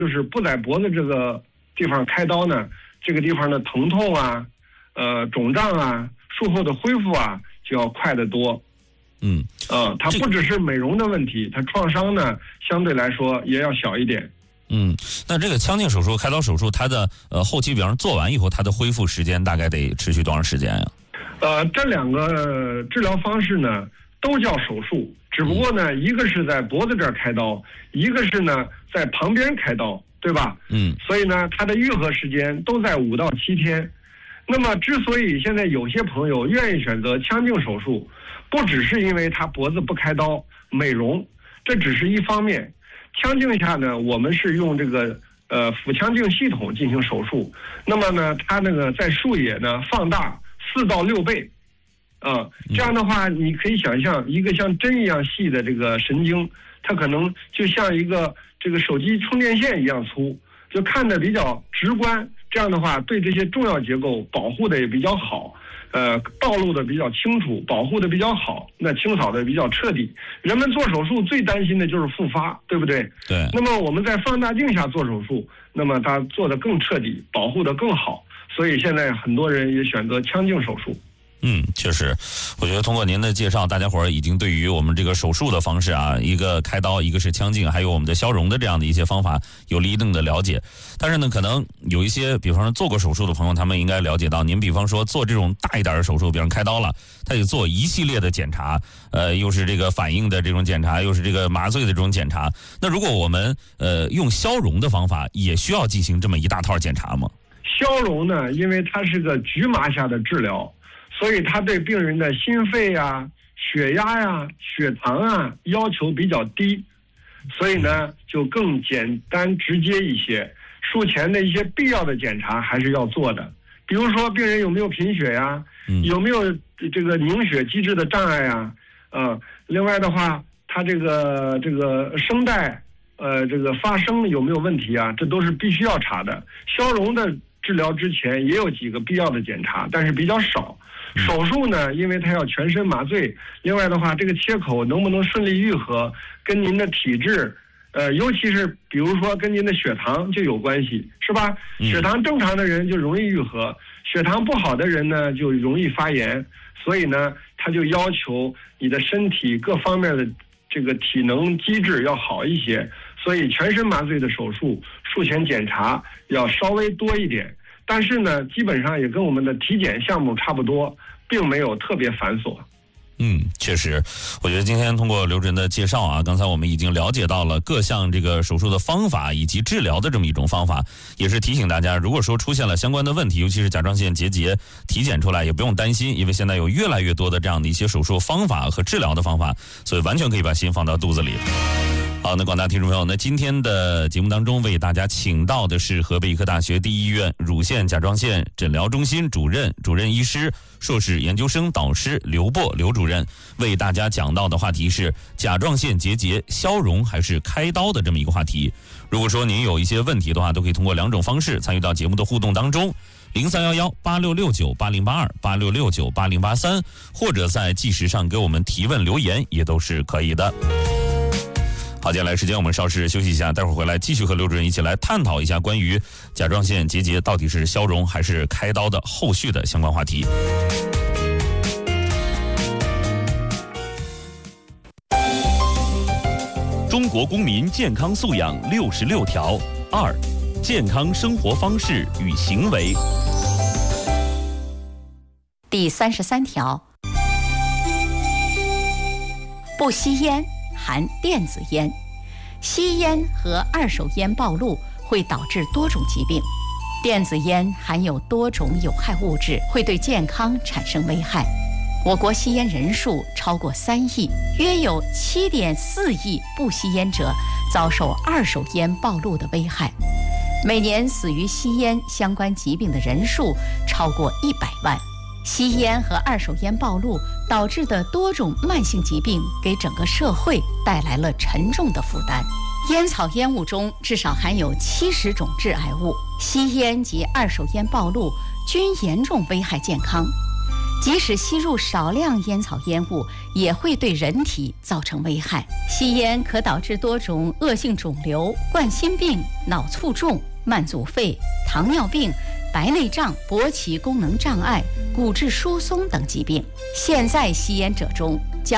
就是不在脖子这个地方开刀呢，这个地方的疼痛啊、肿胀啊、术后的恢复啊就要快得多。它不只是美容的问题，它创伤呢相对来说也要小一点。 那这个腔镜手术、开刀手术，它的后期，比方说做完以后，它的恢复时间大概得持续多长时间呀？ 这两个治疗方式呢都叫手术，只不过呢，一个是在脖子这儿开刀，一个是呢在旁边开刀，对吧？所以呢，它的愈合时间都在5到7天。那么，之所以现在有些朋友愿意选择腔镜手术，不只是因为他脖子不开刀美容，这只是一方面。腔镜下呢，我们是用这个腹腔镜系统进行手术，那么呢，它那个在术野呢放大4到6倍，这样的话，你可以想象一个像针一样细的这个神经，它可能就像一个这个手机充电线一样粗，就看得比较直观。这样的话，对这些重要结构保护的也比较好，暴露的比较清楚，保护的比较好，那清扫的比较彻底。人们做手术最担心的就是复发，对不对？ 对。 那么我们在放大镜下做手术，那么它做得更彻底，保护得更好，所以现在很多人也选择腔镜手术。 确实，我觉得通过您的介绍，大家伙儿已经对于我们这个手术的方式啊，一个开刀，一个是腔镜，还有我们的消融的这样的一些方法，有了一定的了解。但是呢，可能有一些，比方说做过手术的朋友，他们应该了解到，您比方说做这种大一点的手术，比方开刀了，他得做一系列的检查，又是这个反应的这种检查，又是这个麻醉的这种检查。那如果我们用消融的方法，也需要进行这么一大套检查吗？ 消融呢，因为它是个局麻下的治疗。所以它对病人的心肺啊、血压呀、血糖啊要求比较低，所以呢就更简单直接一些。术前的一些必要的检查还是要做的，比如说病人有没有贫血呀，有没有这个凝血机制的障碍呀，另外的话，他这个声带这个发声有没有问题啊，这都是必须要查的。消融的治疗之前也有几个必要的检查，但是比较少。手术呢，因为它要全身麻醉，另外的话，这个切口能不能顺利愈合，跟您的体质，尤其是比如说跟您的血糖就有关系，是吧？血糖正常的人就容易愈合，血糖不好的人呢就容易发炎，所以呢，他就要求你的身体各方面的这个体能机制要好一些，所以全身麻醉的手术，术前检查要稍微多一点。但是呢，基本上也跟我们的体检项目差不多，并没有特别繁琐。 确实，我觉得今天通过刘主任的介绍啊，刚才我们已经了解到了各项这个手术的方法以及治疗的这么一种方法，也是提醒大家，如果说出现了相关的问题，尤其是甲状腺结节，体检出来也不用担心，因为现在有越来越多的这样的一些手术方法和治疗的方法，所以完全可以把心放到肚子里。好，那广大听众朋友，那今天的节目当中为大家请到的是河北医科大学第一医院乳腺甲状腺诊疗中心主任医师、硕士研究生导师刘主任，为大家讲到的话题是甲状腺结节消融还是开刀的这么一个话题。如果说您有一些问题的话，都可以通过2种方式参与到节目的互动当中，0311-8669-8082、8669-8083，或者在计时上给我们提问留言也都是可以的。好，接下来时间我们稍事休息一下，待会儿回来继续和刘主任一起来探讨一下关于甲状腺结节到底是消融还是开刀的后续的相关话题。 中国公民健康素养66条2，健康生活方式与行为。 第33条，不吸烟含电子烟，吸烟和二手烟暴露会导致多种疾病。电子烟含有多种有害物质，会对健康产生危害。我国吸烟人数超过3亿，约有7.4亿不吸烟者遭受二手烟暴露的危害。每年死于吸烟相关疾病的人数超过100万。吸烟和二手烟暴露导致的多种慢性疾病，给整个社会带来了沉重的负担。烟草烟雾中至少含有70种致癌物，吸烟及二手烟暴露均严重危害健康。 即使吸入少量烟草烟雾，也会对人体造成危害。吸烟可导致多种恶性肿瘤、冠心病、脑卒中、慢阻肺、糖尿病、白内障、勃起功能障碍、骨质疏松等疾病。现在吸烟者中